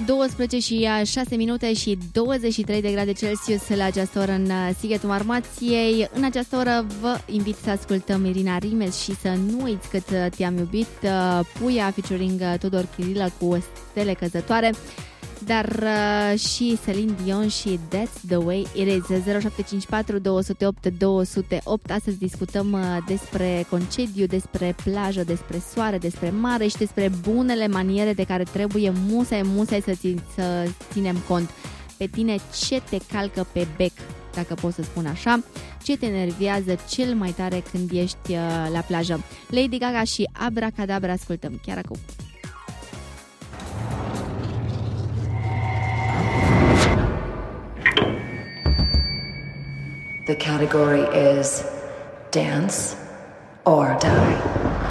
12 și 6 minute și 23 de grade Celsius la această oră în Sighetul Marmației. În această oră vă invit să ascultăm Irina Rimes și să nu uiți cât te-am iubit, Puia featuring Tudor Chirilă cu Stele Căzătoare, dar și Celine Dion și That's the Way It Is. 0754 208 208. Astăzi discutăm despre concediu, despre plajă, despre soare, despre mare și despre bunele maniere de care trebuie musai să ținem cont. Pe tine ce te calcă pe bec, dacă pot să spun așa? Ce te enervează cel mai tare când ești la plajă? Lady Gaga și Abracadabra ascultăm chiar acum. The category is Dance or Die.